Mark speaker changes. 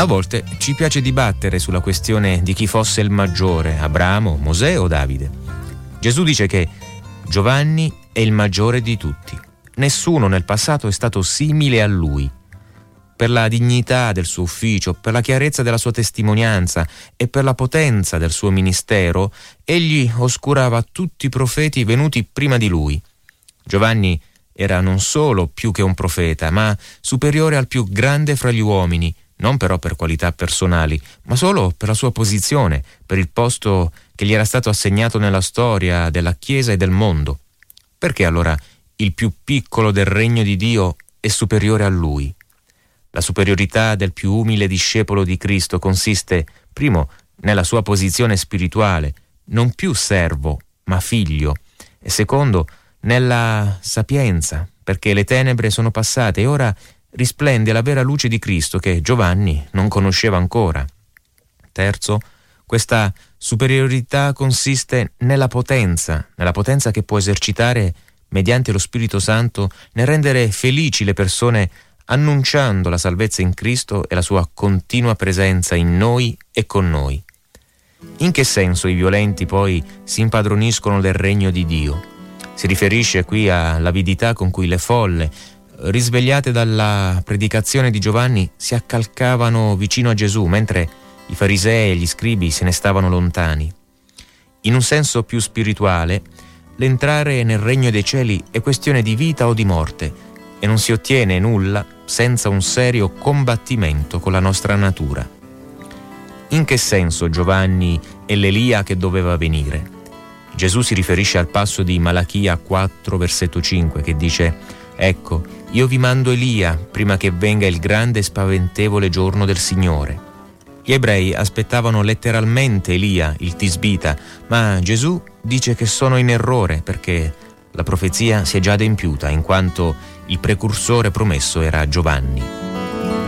Speaker 1: A volte ci piace dibattere sulla questione di chi fosse il maggiore, Abramo, Mosè o Davide. Gesù dice che Giovanni è il maggiore di tutti. Nessuno nel passato è stato simile a lui. Per la dignità del suo ufficio, per la chiarezza della sua testimonianza e per la potenza del suo ministero, egli oscurava tutti i profeti venuti prima di lui. Giovanni era non solo più che un profeta, ma superiore al più grande fra gli uomini, non però per qualità personali, ma solo per la sua posizione, per il posto che gli era stato assegnato nella storia della Chiesa e del mondo. Perché allora il più piccolo del regno di Dio è superiore a lui? La superiorità del più umile discepolo di Cristo consiste, primo, nella sua posizione spirituale, non più servo, ma figlio, e secondo, nella sapienza, perché le tenebre sono passate e ora risplende la vera luce di Cristo che Giovanni non conosceva ancora. Terzo, questa superiorità consiste nella potenza che può esercitare mediante lo Spirito Santo nel rendere felici le persone annunciando la salvezza in Cristo e la sua continua presenza in noi e con noi. In che senso i violenti poi si impadroniscono del regno di Dio? Si riferisce qui all'avidità con cui le folle, risvegliate dalla predicazione di Giovanni, si accalcavano vicino a Gesù, mentre i farisei e gli scribi se ne stavano lontani. In un senso più spirituale, l'entrare nel regno dei cieli è questione di vita o di morte, e non si ottiene nulla senza un serio combattimento con la nostra natura. In che senso Giovanni è l'Elia che doveva venire? Gesù si riferisce al passo di Malachia 4, versetto 5, che dice: «Ecco, io vi mando Elia prima che venga il grande e spaventevole giorno del Signore». Gli ebrei aspettavano letteralmente Elia, il tisbita, ma Gesù dice che sono in errore perché la profezia si è già adempiuta, in quanto il precursore promesso era Giovanni.